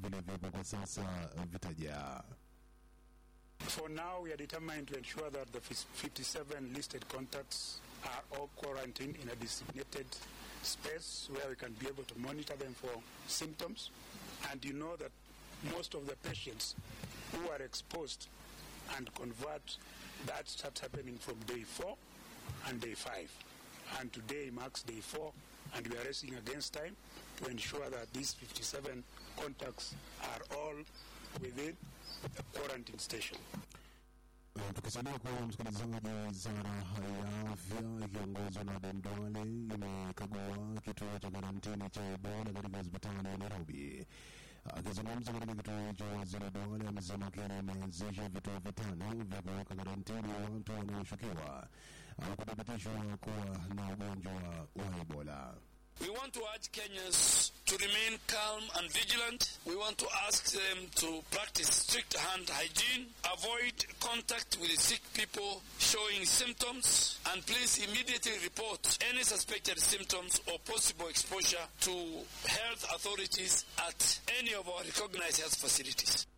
vile vipo kwa sasa vitajaa. For now, we are determined to ensure that the 57 listed contacts are all quarantined in a designated space where we can be able to monitor them for symptoms. And you know that most of the patients who are exposed and convert, that starts happening from day 4 and day 5. And today marks day 4, and we are racing against time to ensure that these 57 contacts are all within the quarantine station. Tukisalia kwa msikilizaji, wizara ya afya ikiongozwa na Dendwale imekagua kituo cha karantini cha Ebola katika hospitali ya Nairobi. Akizungumza katika kituo hicho, Waziri Dwale amesema Kenya imeanzisha vituo 5 vya kuweka karantini watu wanaoshukiwa au kuthibitishwa kuwa na ugonjwa wa Ebola. We want to urge Kenyans to remain calm and vigilant. We want to ask them to practice strict hand hygiene, avoid contact with sick people showing symptoms, and please immediately report any suspected symptoms or possible exposure to health authorities at any of our recognized health facilities.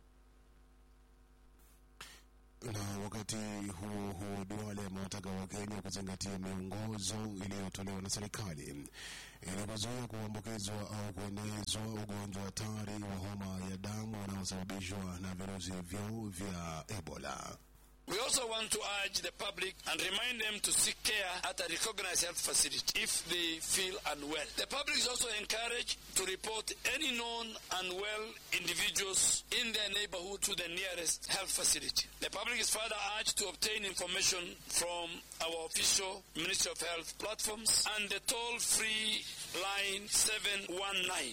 Na wakati huo Duale amewataka Wakenya kuzingatia miongozo iliyotolewa na serikali ili kuzuia kuambukizwa au kuenezwa ugonjwa hatari wa homa ya damu unaosababishwa na virusi vya Ebola. We also want to urge the public and remind them to seek care at a recognized health facility if they feel unwell. The public is also encouraged to report any known unwell individuals in their neighborhood to the nearest health facility. The public is further urged to obtain information from our official Ministry of Health platforms and the toll-free line 719.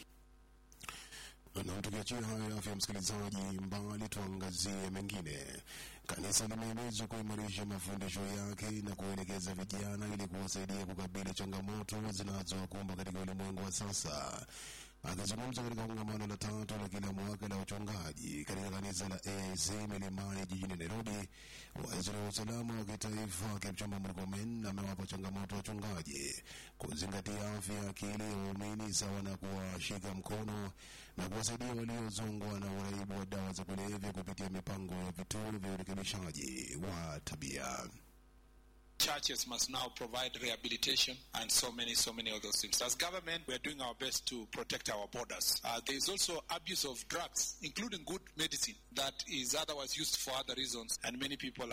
Na tukiachia hayo afya msikilizaji, mbali tuangazie mengine. Kanisa limehimizwa kuimarisha mafundisho yake na kuelekeza vijana ili kuwasaidia kukabili changamoto zinazowakumba katika ulimwengu wa sasa. Akizungumza katika kongamano la 3 la kila mwaka la uchungaji katika kanisa la AIC Milimani jijini Nairobi, waziri wa usalama wa kitaifa Kipchumba Murkomen amewapa changamoto wachungaji kuzingatia afya ya akili ya waumini sawa na kuwashika mkono na kuwasaidia waliozongwa na uraibu wa dawa za kulevya kupitia mipango ya vituo vya urekebishaji wa tabia. Churches must now provide rehabilitation and so many of those things. As government, we are doing our best to protect our borders. There is also abuse of drugs, including good medicine that is otherwise used for other reasons, and many people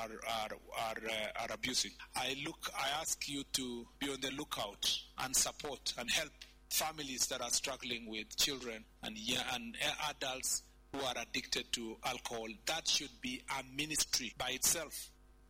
are abusing. I ask you to be on the lookout and support and help families that are struggling with children and adults who are addicted to alcohol. That should be a ministry by itself.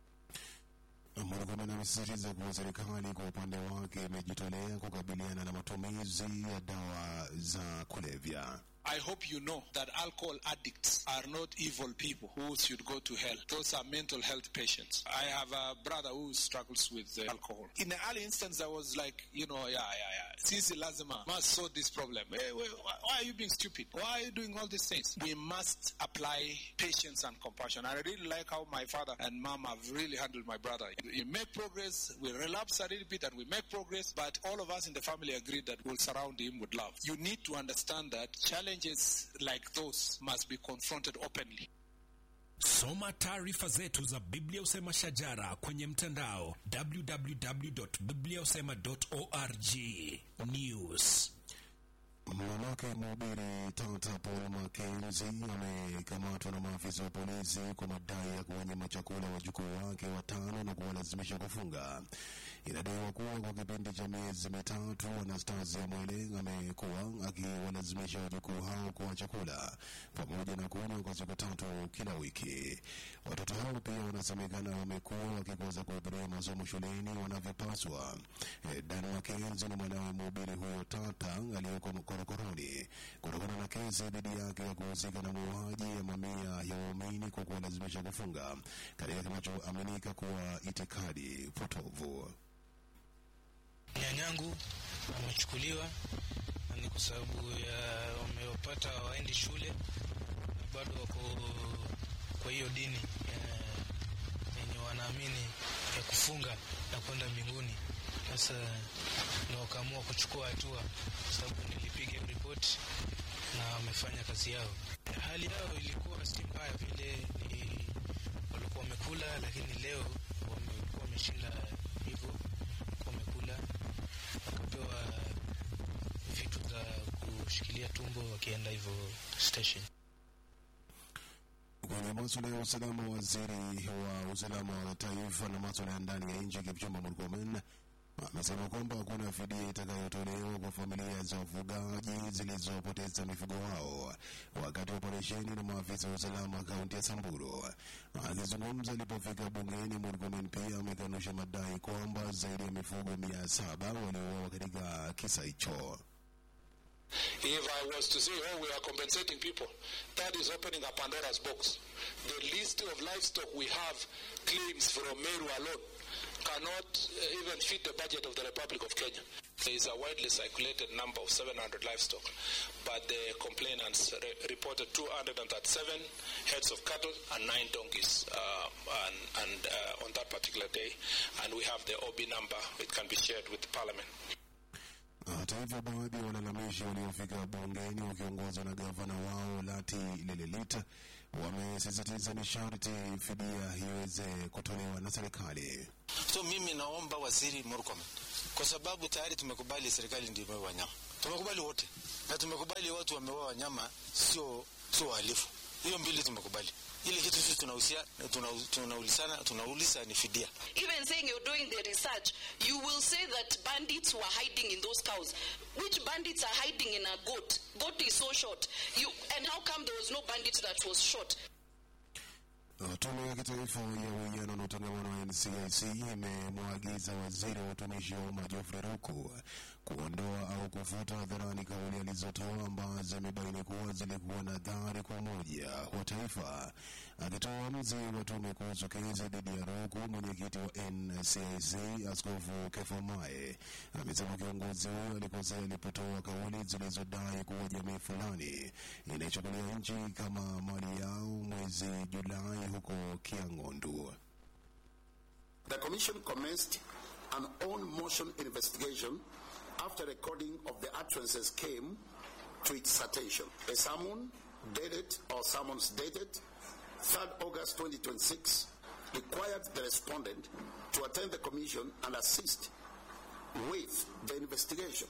Murkomen amesisitiza kuwa serikali kwa upande wake imejitolea kukabiliana na matumizi ya dawa za kulevya. I hope you know that alcohol addicts are not evil people who should go to hell. Those are mental health patients. I have a brother who struggles with alcohol. In the early instance, I was like, Sisi lazima must solve this problem. Why are you being stupid? Why are you doing all these things? We must apply patience and compassion. I really like how my father and mom have really handled my brother. We make progress, we relapse a little bit and we make progress, but all of us in the family agreed that we'll surround him with love. You need to understand that challenges like those must be confronted openly. Soma taarifa zetu za Biblia Usema Shajara kwenye mtandao www.bibliausema.org. News. Mwanamke mhubiri Tata Paul Mackenzie amekamatwa na maafisa wa polisi kwa madai ya kuwanyima chakula wajukuu wake 5 na kuwalazimisha kufunga. Inadaiwa kuwa kwa kipindi cha miezi 3 Anastasia Mwele amekuwa akiwalazimisha wajukuu hao kwa chakula pamoja na kunywa kwa siku 3 kila wiki. Watoto hao pia wanasemekana wamekuwa wakikosa kuhudhuria masomo shuleni wanavyopaswa. Dan Mackenzie ni mwanawe mhubiri huyo Tata aliyeko korokoroni kutokana na kesi dhidi yake ya kuhusika na mauaji ya mamia ya waumini kwa kuwalazimisha kufunga katika kinachoaminika kuwa itikadi potovu. Nyanyangu amechukuliwa ni kwa sababu ya wamewapata waendi shule na bado wako kwa hiyo dini yenye wanaamini ya kufunga na kwenda mbinguni. Sasa ndio wakaamua kuchukua hatua, sababu nilipiga report na na wamefanya kazi yao. Hali yao ilikuwa si mbaya vile, walikuwa wamekula, lakini leo wameshinda hivyo, wamekula wakapewa vitu za kushikilia tumbo wakienda hivyo station. Kwenye masuala ya usalama, waziri wa usalama wa taifa na masuala ya ndani ya nchi Kipchumba Murkomen amesema kwamba hakuna fidia itakayotolewa kwa familia za wafugaji zilizopoteza mifugo wao wakati wa operesheni na maafisa wa usalama kaunti ya Samburu. Akizungumza alipofika bungeni, Murkomen pia amekanusha madai kwamba zaidi ya mifugo 700 waliuawa katika kisa hicho. If I was to say, we are compensating people, that is opening a Pandora's box. The list of livestock we have claims from Meru alone cannot even fit the budget of the Republic of Kenya. There is a widely circulated number of 700 livestock, but the complainants reported 237 heads of cattle and 9 donkeys on that particular day, and we have the OB number. It can be shared with the Parliament. Hata hivyo, baadhi ya walalamishi waliofika bungeni wakiongozwa na gavana wao Lati Lelelit wamesisitiza ni sharti fidia iweze kutolewa na serikali. So mimi naomba waziri Murkomen, kwa sababu tayari tumekubali serikali ndio imeua wanyama. Tumekubali wote. Na tumekubali watu wameua wanyama sio wahalifu. Hiyo mbili tumekubali. Ile kitu sisi tunauliza ni fidia. Even saying you're doing the research, you will say that bandits were hiding in those cows. Which bandits are hiding in a goat? Goat is so short. And how come there was no bandit that was shot? Tume ya kitaifa ya uwiano na utangamano wa NCIC imemwagiza waziri wa utumishi wa umma Geoffrey Ruku kuondoa au kufuta hadharani kauli alizotoa ambazo amebaini kuwa zilikuwa na athari kwa umoja wa taifa. Akitoa uamuzi wa tume kuhusu kesi dhidi ya Ruku, mwenyekiti wa NCIC Askofu Kefa Mae amesema kiongozi huyo alikosea alipotoa kauli zilizodai kuwa jamii fulani inachukulia nchi kama mali yao mwezi Julai huko Kiangondu. The commission commenced an on-motion investigation after recording of the utterances came to its citation. A summons dated 3rd August 2026 required the respondent to attend the commission and assist with the investigation.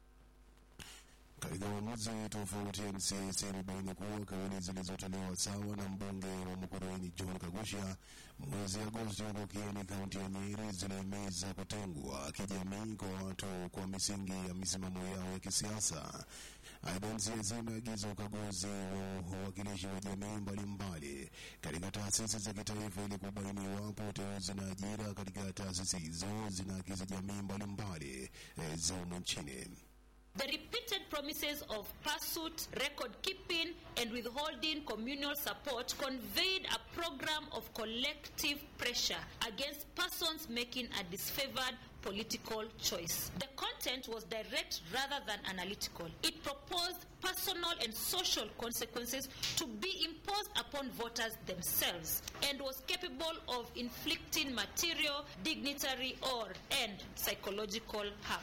Katika uamuzi tofauti, NCIC imebaini kuwa kauli zilizotolewa sawa na mbunge wa Mukurweini John Kagusha mwezi Agosti huko Kieni, kaunti ya Nyeri, zilihimiza kutengwa kijamii kwa watu kwa misingi ya misimamo yao ya kisiasa. Aidha, NCIC imeagiza ukaguzi wa uwakilishi wa jamii mbalimbali katika taasisi za kitaifa ili kubaini iwapo uteuzi na ajira katika taasisi hizo zinaakisi jamii mbalimbali za humu nchini. The repeated promises of pursuit, record keeping, and withholding communal support conveyed a program of collective pressure against persons making a disfavored political choice. The content was direct rather than analytical. It proposed personal and social consequences to be imposed upon voters themselves and was capable of inflicting material, dignitary, and psychological harm.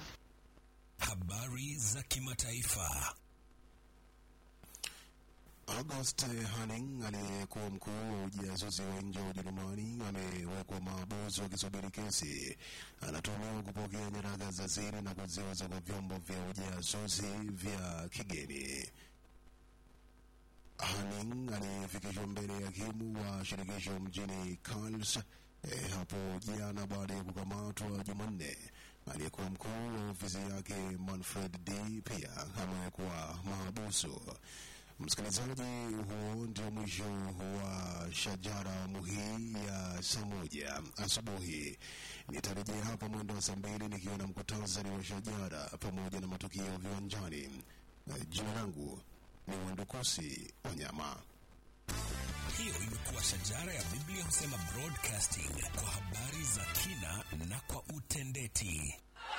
Habari za kimataifa. August Hanning, aliyekuwa mkuu wa ujasusi wa nje wa Ujerumani, amewekwa mahabusu akisubiri kesi. Anatuhumiwa kupokea nyaraka za siri na kuziuza kwa vyombo vya ujasusi vya kigeni. Hanning alifikishwa mbele ya hakimu wa shirikisho mjini Karlsruhe hapo jana baada ya kukamatwa Jumanne. Aliyekuwa mkuu wa ofisi yake Manfred D pia amewekwa mahabusu. Msikilizaji, huo ndio mwisho wa Shajara muhii ya saa 1 asubuhi. Nitarejea hapa mwendo wa saa 2 nikiwa na mkutasari wa Shajara pamoja na matukio viwanjani. Jina langu ni Wandukusi Wanyama. Hiyo imekuwa Shajara ya Biblia Husema Broadcasting, kwa habari za kina na kwa utendeti.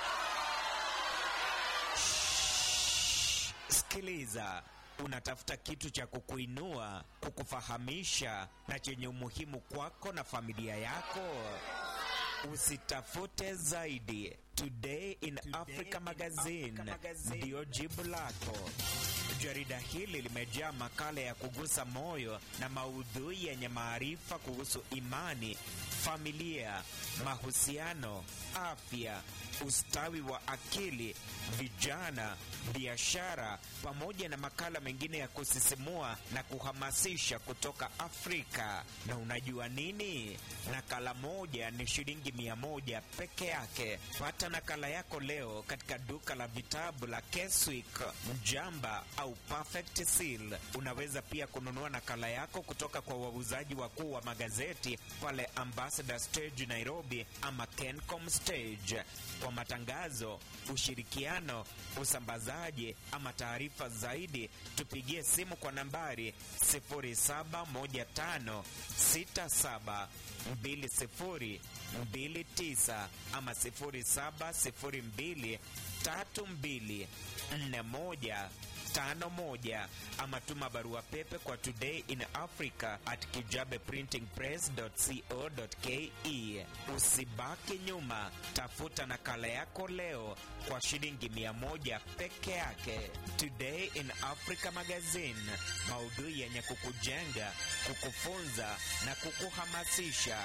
Sikiliza, unatafuta kitu cha kukuinua, kukufahamisha na chenye umuhimu kwako na familia yako? Usitafute zaidi. Today in Africa Magazine ndio jibu lako. Jarida hili limejaa makala ya kugusa moyo na maudhui yenye maarifa kuhusu imani, familia, mahusiano, afya, ustawi wa akili, vijana, biashara, pamoja na makala mengine ya kusisimua na kuhamasisha kutoka Afrika. Na unajua nini? Nakala moja ni shilingi 100 peke yake. Pata nakala yako leo katika duka la vitabu la Keswick, Mjamba au Perfect Seal. Unaweza pia kununua nakala yako kutoka kwa wauzaji wakuu wa magazeti pale Ambassador Stage Nairobi ama Kencom Stage. Kwa matangazo, ushirikiano, usambazaji ama taarifa zaidi, tupigie simu kwa nambari 0715672029 ama 0702324151 ama tuma barua pepe kwa todayinafrica@kijabeprintingpress.co.ke. Usibaki nyuma, tafuta nakala yako leo kwa shilingi 100 peke yake. Today in Africa Magazine, maudhui yenye kukujenga, kukufunza na kukuhamasisha.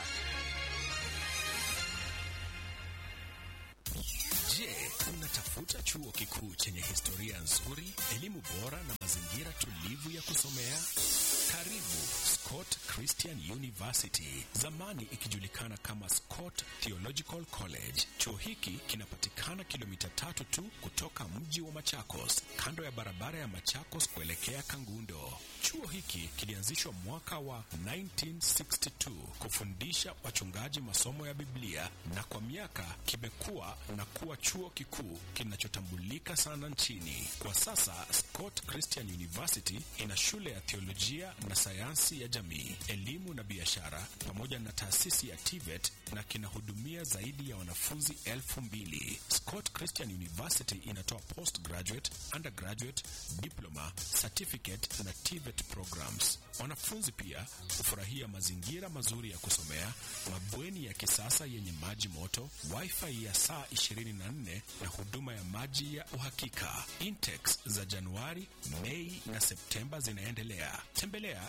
Je, unatafuta chuo kikuu chenye historia nzuri, elimu bora na mazingira tulivu ya kusomea? Karibu Scott Christian University, zamani ikijulikana kama Scott Theological College. Chuo hiki kinapatikana kilomita 3 tu kutoka mji wa Machakos, kando ya barabara ya Machakos kuelekea Kangundo. Chuo hiki kilianzishwa mwaka wa 1962 kufundisha wachungaji masomo ya Biblia, na kwa miaka kimekuwa na kuwa chuo kikuu kinachotambulika sana nchini. Kwa sasa Scott Christian University ina shule ya theolojia na sayansi ya jamii, elimu na biashara, pamoja na taasisi ya TVET, na kinahudumia zaidi ya wanafunzi 2,000. Scott Christian University inatoa postgraduate, undergraduate, diploma, certificate na TVET programs. Wanafunzi pia hufurahia mazingira mazuri ya kusomea, mabweni ya kisasa yenye maji moto, wifi ya saa 24 na huduma ya maji ya uhakika. Intakes za Januari, Mei na Septemba zinaendelea. Tembelea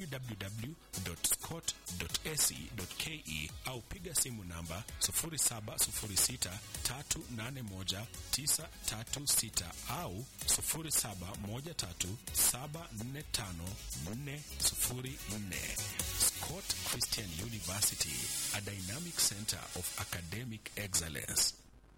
www.scott.ac.ke au piga simu namba 0706381936 au 0713745404. Scott Christian University, a dynamic center of academic excellence.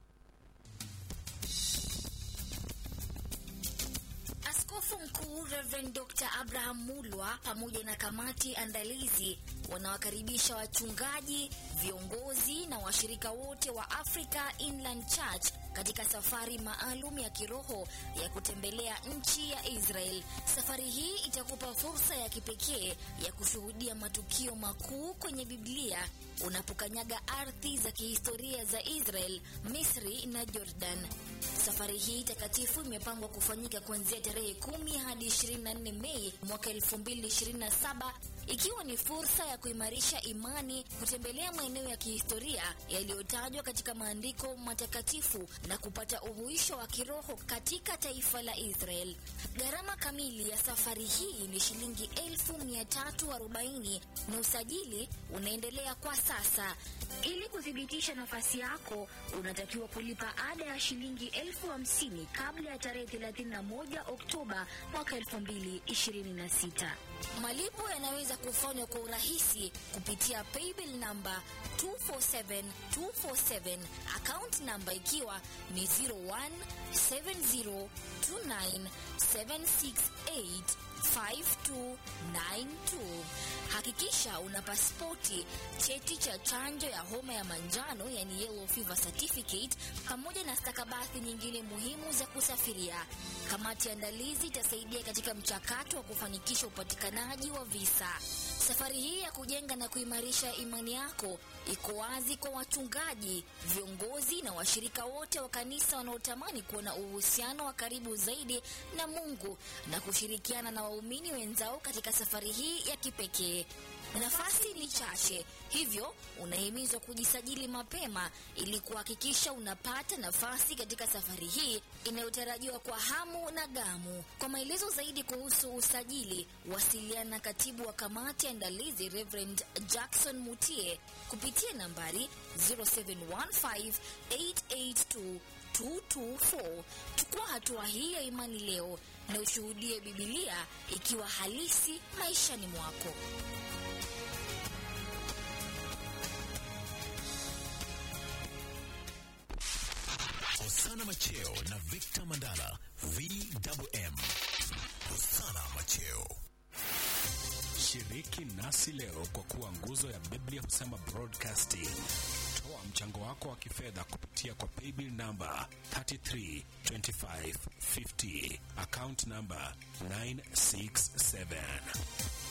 Askofu Mkuu Reverend Dr. Abraham Mulwa pamoja na kamati andalizi wanawakaribisha wachungaji, viongozi na washirika wote wa Africa Inland Church katika safari maalum ya kiroho ya kutembelea nchi ya Israel. Safari hii itakupa fursa ya kipekee ya kushuhudia matukio makuu kwenye Biblia unapokanyaga ardhi za kihistoria za Israel, Misri na Jordan. Safari hii takatifu imepangwa kufanyika kuanzia tarehe 10 hadi 24 Mei mwaka 2027, ikiwa ni fursa ya kuimarisha imani, kutembelea maeneo ya kihistoria yaliyotajwa katika maandiko matakatifu na kupata uhuisho wa kiroho katika taifa la Israel. Gharama kamili ya safari hii ni shilingi 1,340 na usajili unaendelea kwa sasa. Ili kuthibitisha nafasi yako, unatakiwa kulipa ada ya shilingi 50,000 kabla ya tarehe 31 Oktoba mwaka 2026. Malipo yanaweza kufanywa kwa urahisi kupitia paybill number 247247, account number ikiwa ni 017029768592. Hakikisha una pasipoti, cheti cha chanjo ya homa ya manjano yani yellow fever certificate, pamoja na stakabadhi nyingine muhimu za kusafiria. Kamati andalizi itasaidia katika mchakato wa kufanikisha upatikanaji wa visa. Safari hii ya kujenga na kuimarisha imani yako iko wazi kwa wachungaji, viongozi na washirika wote wa kanisa wanaotamani kuwa na uhusiano wa karibu zaidi na Mungu na kushirikiana na waumini wenzao katika safari hii ya kipekee. Nafasi ni chache, hivyo unahimizwa kujisajili mapema ili kuhakikisha unapata nafasi katika safari hii inayotarajiwa kwa hamu na gamu. Kwa maelezo zaidi kuhusu usajili, wasiliana na katibu wa kamati andalizi Reverend Jackson Mutie kupitia nambari 0715882224. Chukua hatua hii ya imani leo na ushuhudie Biblia ikiwa halisi maishani mwako. Hosana Macheo na Victor Mandala, VMM. Hosana Macheo. Shiriki nasi leo kwa kuwa nguzo ya Biblia Husema Broadcasting. Toa mchango wako wa kifedha kupitia kwa paybill number 332550, account number 967.